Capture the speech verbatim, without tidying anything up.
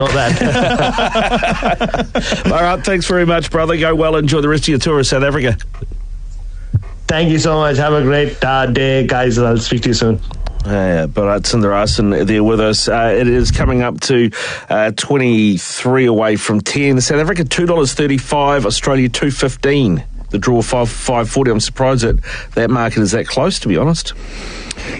not that. All right, thanks very much, brother. Go well. Enjoy the rest of your tour of South Africa. Thank you so much. Have a great uh, day, guys. I'll speak to you soon. Uh, Bharat Sundarasan there with us. Uh, it is coming up to uh, twenty-three away from ten. South Africa two dollars thirty-five, Australia two dollars fifteen. The draw five five forty. I'm surprised that that market is that close, to be honest.